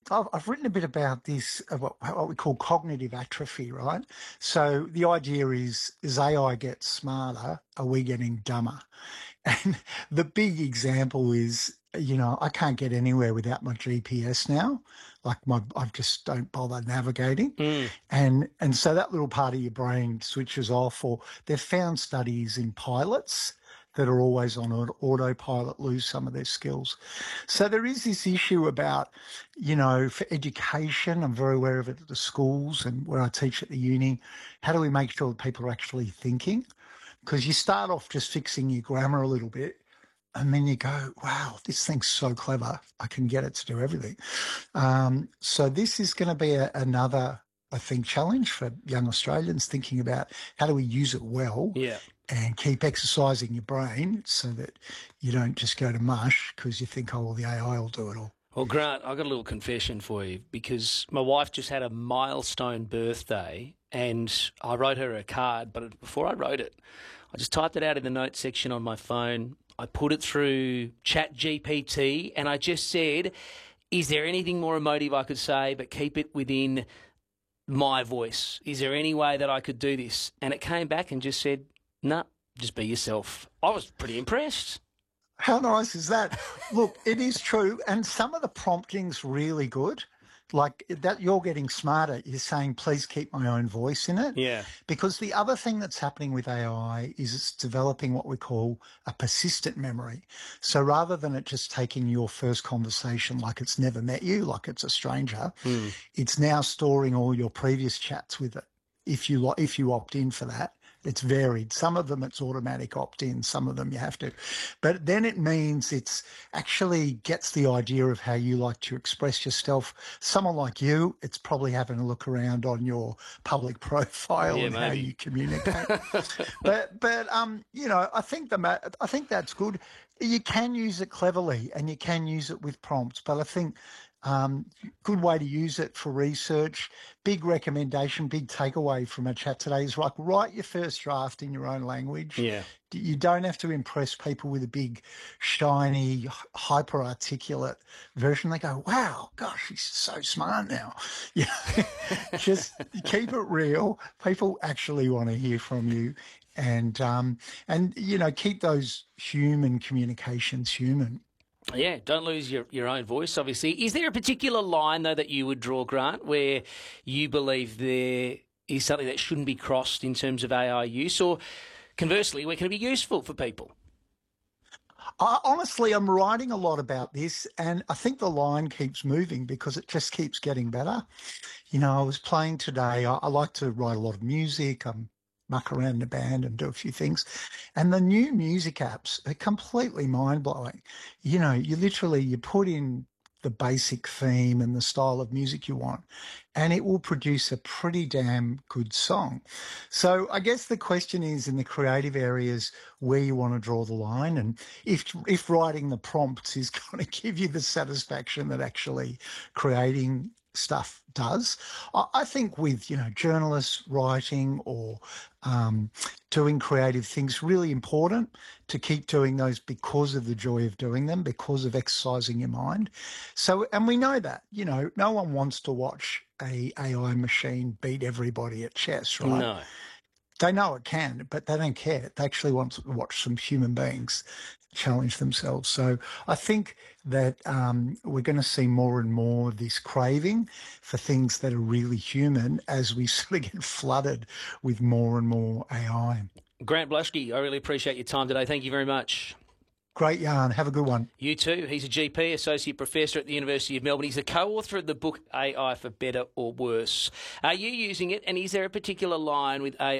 I've written a bit about this, what we call cognitive atrophy, right? So the idea is, as AI gets smarter, are we getting dumber? And the big example is, I can't get anywhere without my GPS now. I just don't bother navigating. Mm. And so that little part of your brain switches off, or they've found studies in pilots that are always on autopilot lose some of their skills. So there is this issue about, for education, I'm very aware of it at the schools and where I teach at the uni. How do we make sure that people are actually thinking? Because you start off just fixing your grammar a little bit, and then you go, wow, this thing's so clever. I can get it to do everything. So this is going to be another, I think, challenge for young Australians thinking about how do we use it well Yeah. and keep exercising your brain so that you don't just go to mush because you think, oh, well, the AI will do it all. Well, Grant, I've got a little confession for you because my wife just had a milestone birthday and I wrote her a card, but before I wrote it, I just typed it out in the notes section on my phone. I put it through Chat GPT and I just said, is there anything more emotive I could say, but keep it within my voice? Is there any way that I could do this? And it came back and just said, no, just be yourself. I was pretty impressed. How nice is that? Look, it is true. And some of the prompting's really good. Like that, you're getting smarter. You're saying, please keep my own voice in it. Yeah. Because the other thing that's happening with AI is it's developing what we call a persistent memory. So rather than it just taking your first conversation like it's never met you, like it's a stranger, Mm. it's now storing all your previous chats with it. If you opt in for that, it's varied. Some of them it's automatic opt-in, some of them you have to. But then it means it's actually gets the idea of how you like to express yourself. Someone like you, it's probably having a look around on your public profile Yeah, and how maybe. you communicate. I think that's good. You can use it cleverly and you can use it with prompts, but I think good way to use it for research. Big recommendation, big takeaway from a chat today is like write your first draft in your own language. Yeah. You don't have to impress people with a big, shiny, hyper articulate version. They go, wow, gosh, he's so smart now. Yeah, just keep it real. People actually want to hear from you. And keep those human communications human. Yeah, don't lose your own voice, obviously. Is there a particular line, though, that you would draw, Grant, where you believe there is something that shouldn't be crossed in terms of AI use? Or conversely, where can it be useful for people? Honestly, I'm writing a lot about this, and I think the line keeps moving because it just keeps getting better. I was playing today. I like to write a lot of music. Muck around in a band and do a few things. And the new music apps are completely mind blowing. You put in the basic theme and the style of music you want, and it will produce a pretty damn good song. So I guess the question is in the creative areas where you want to draw the line, and if writing the prompts is going to give you the satisfaction that actually creating stuff does. I think with journalists writing or doing creative things, really important to keep doing those because of the joy of doing them, because of exercising your mind. So, and we know that no one wants to watch a AI machine beat everybody at chess, right? No. They know it can, but they don't care. They actually want to watch some human beings challenge themselves. So I think that we're going to see more and more of this craving for things that are really human as we sort of get flooded with more and more AI. Grant Blushke, I really appreciate your time today. Thank you very much. Great yarn. Have a good one. You too. He's a GP, Associate Professor at the University of Melbourne. He's the co-author of the book AI for Better or Worse. Are you using it, and is there a particular line with AI